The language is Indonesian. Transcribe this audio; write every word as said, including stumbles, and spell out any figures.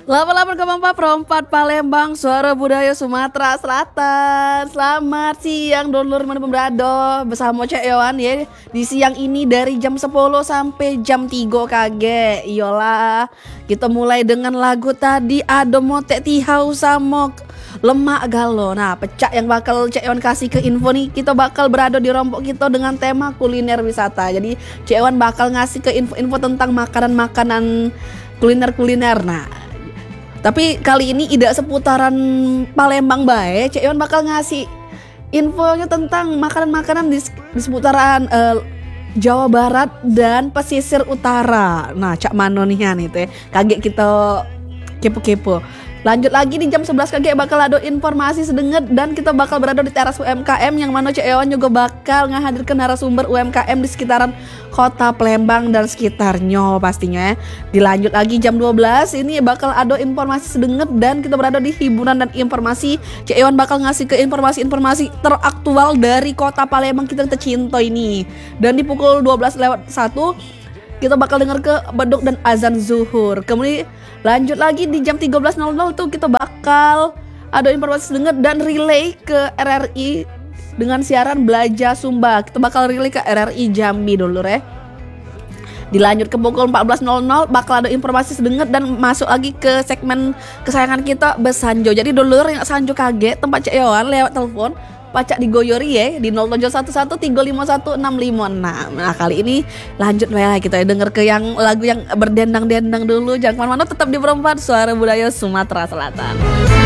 Lapor-lapor ke Pempa Perempat Palembang, suara budaya Sumatera Selatan. Selamat siang dulur mana pemberado bersama Cek Yohan ya. Di siang ini dari jam sepuluh sampai jam tiga kage. Iyalah, kita mulai dengan lagu tadi Ado Motek Tihau Samok Lemak Galo. Nah, pecak yang bakal Cek Yohan kasih ke info nih, kita bakal berada di rompok kita dengan tema kuliner wisata. Jadi Cek Yohan bakal ngasih ke info-info tentang makanan-makanan kuliner-kuliner. Nah, tapi kali ini tidak seputaran Palembang bae, Cek Yohan bakal ngasih infonya tentang makanan-makanan di, di seputaran uh, Jawa Barat dan pesisir utara. Nah, cak mano nih nih teh. Kaget kita kepo-kepo. Lanjut lagi di jam sebelas kaget bakal ada informasi sedenget dan kita bakal berada di teras U M K M yang mana Cek Yohan juga bakal ngehadirkan narasumber U M K M di sekitaran kota Palembang dan sekitarnya pastinya. Dilanjut lagi jam dua belas ini bakal ada informasi sedenget dan kita berada di hiburan dan informasi. Cek Yohan bakal ngasih ke informasi-informasi teraktual dari kota Palembang kita tercinta ini. Dan di pukul dua belas lewat satu kita bakal dengar ke beduk dan azan zuhur. Kemudian lanjut lagi di jam tiga belas nol nol tuh kita bakal ada informasi sedenget dan relay ke R R I dengan siaran Belajar Sumba. Kita bakal relay ke R R I Jambi dulu ya. Dilanjut ke pukul empat belas nol nol bakal ada informasi sedenget dan masuk lagi ke segmen kesayangan kita Besanjo. Jadi dulur yang Sanjo kaget tempat Cek Yohan lewat telepon pacak digoyori ya di nol tujuh satu satu tiga lima satu enam lima enam. Nah, kali ini lanjut lah kita denger ke yang lagu yang berdendang-dendang dulu. Jangan kemana-mana, tetap di Perempat Suara Budaya Sumatera Selatan.